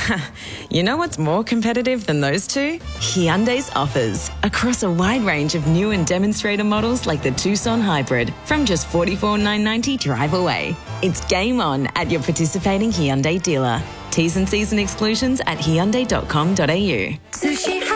You know what's more competitive than those two? Hyundai's offers. Across a wide range of new and demonstrator models like the Tucson Hybrid from just $44,990 drive away. It's game on at your participating Hyundai dealer. T's and C's and exclusions at Hyundai.com.au. Sushi